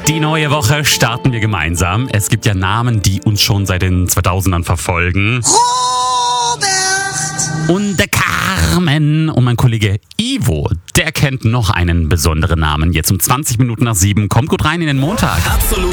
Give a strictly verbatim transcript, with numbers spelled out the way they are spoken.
Die neue Woche starten wir gemeinsam. Es gibt ja Namen, die uns schon seit den zweitausendern verfolgen. Robert! Und der Carmen und mein Kollege Ivo, der kennt noch einen besonderen Namen. Jetzt um zwanzig Minuten nach sieben. Kommt gut rein in den Montag. Absolut